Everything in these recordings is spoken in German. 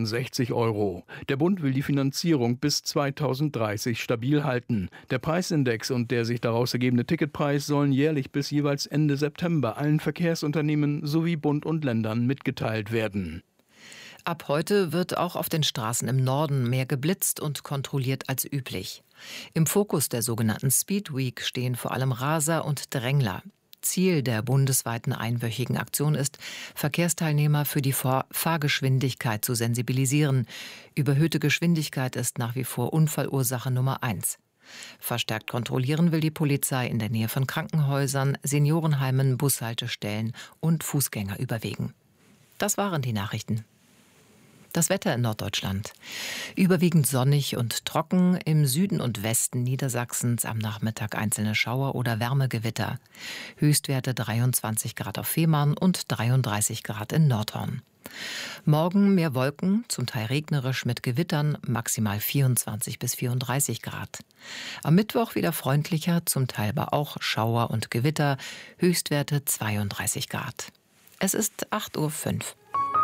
63 €. Der Bund will die Finanzierung bis 2030 stabil halten. Der Preisindex und der sich daraus ergebende Ticketpreis sollen jährlich bis jeweils Ende September allen Verkehrsunternehmen sowie Bund und Ländern mitgeteilt werden. Ab heute wird auch auf den Straßen im Norden mehr geblitzt und kontrolliert als üblich. Im Fokus der sogenannten Speed Week stehen vor allem Raser und Drängler. Ziel der bundesweiten einwöchigen Aktion ist, Verkehrsteilnehmer für die Fahrgeschwindigkeit zu sensibilisieren. Überhöhte Geschwindigkeit ist nach wie vor Unfallursache Nummer 1. Verstärkt kontrollieren will die Polizei in der Nähe von Krankenhäusern, Seniorenheimen, Bushaltestellen und Fußgängerüberwegen. Das waren die Nachrichten. Das Wetter in Norddeutschland. Überwiegend sonnig und trocken, im Süden und Westen Niedersachsens am Nachmittag einzelne Schauer oder Wärmegewitter. Höchstwerte 23 Grad auf Fehmarn und 33 Grad in Nordhorn. Morgen mehr Wolken, zum Teil regnerisch mit Gewittern, maximal 24 bis 34 Grad. Am Mittwoch wieder freundlicher, zum Teil aber auch Schauer und Gewitter, Höchstwerte 32 Grad. Es ist 8:05 Uhr.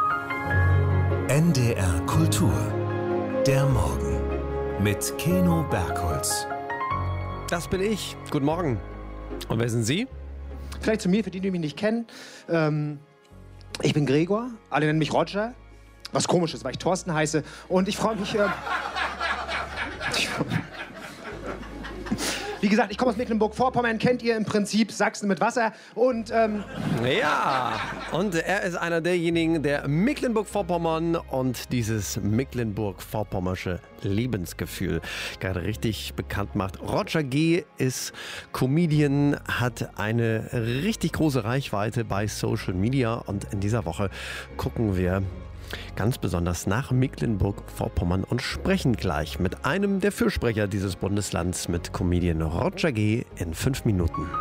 NDR Kultur. Der Morgen. Mit Keno Bergholz. Das bin ich. Guten Morgen. Und wer sind Sie? Vielleicht zu mir, für die, die mich nicht kennen. Ich bin Gregor. Alle nennen mich Roger. Was komisch ist, weil ich Thorsten heiße. Und ich freue mich... Wie gesagt, ich komme aus Mecklenburg-Vorpommern, kennt ihr im Prinzip Sachsen mit Wasser und Ja, und er ist einer derjenigen, der Mecklenburg-Vorpommern und dieses mecklenburg-vorpommersche Lebensgefühl gerade richtig bekannt macht. Roger G. ist Comedian, hat eine richtig große Reichweite bei Social Media und in dieser Woche gucken wir ganz besonders nach Mecklenburg-Vorpommern und sprechen gleich mit einem der Fürsprecher dieses Bundeslands, mit Comedian Roger G. in 5 Minuten.